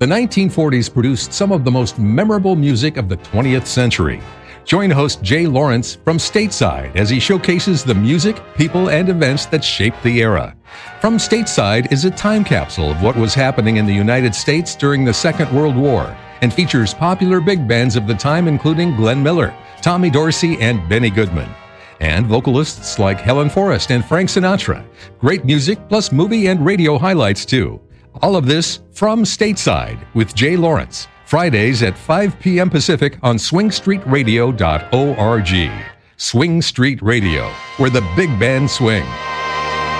The 1940s produced some of the most memorable music of the 20th century. Join host Jay Lawrence from Stateside as he showcases the music, people, and events that shaped the era. From Stateside is a time capsule of what was happening in the United States during the Second World War and features popular big bands of the time including Glenn Miller, Tommy Dorsey, and Benny Goodman. And vocalists like Helen Forrest and Frank Sinatra. Great music plus movie and radio highlights too. All of this from Stateside with Jay Lawrence. Fridays at 5 p.m. Pacific on swingstreetradio.org. Swing Street Radio, where the big band swing.